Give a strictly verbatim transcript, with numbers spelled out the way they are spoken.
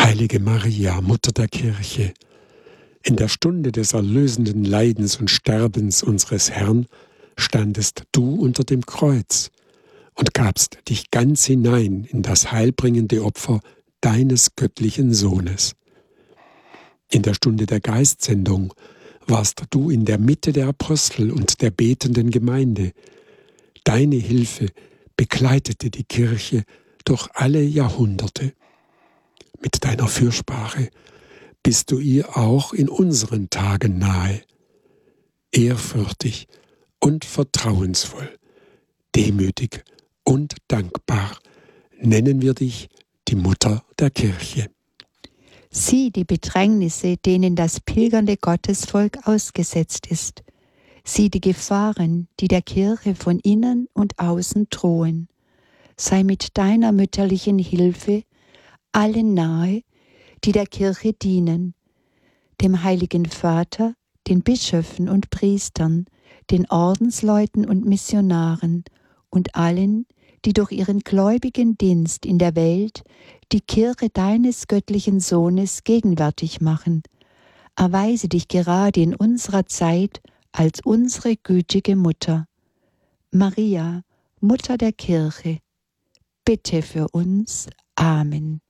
Heilige Maria, Mutter der Kirche, in der Stunde des erlösenden Leidens und Sterbens unseres Herrn standest du unter dem Kreuz und gabst dich ganz hinein in das heilbringende Opfer deines göttlichen Sohnes. In der Stunde der Geistsendung warst du in der Mitte der Apostel und der betenden Gemeinde. Deine Hilfe begleitete die Kirche durch alle Jahrhunderte. Mit deiner Fürsprache bist du ihr auch in unseren Tagen nahe. Ehrfürchtig und vertrauensvoll, demütig und dankbar nennen wir dich die Mutter der Kirche. Sieh die Bedrängnisse, denen das pilgernde Gottesvolk ausgesetzt ist. Sieh die Gefahren, die der Kirche von innen und außen drohen. Sei mit deiner mütterlichen Hilfe allen nahe, die der Kirche dienen, dem Heiligen Vater, den Bischöfen und Priestern, den Ordensleuten und Missionaren und allen, die durch ihren gläubigen Dienst in der Welt die Kirche deines göttlichen Sohnes gegenwärtig machen. Erweise dich gerade in unserer Zeit als unsere gütige Mutter. Maria, Mutter der Kirche, bitte für uns. Amen.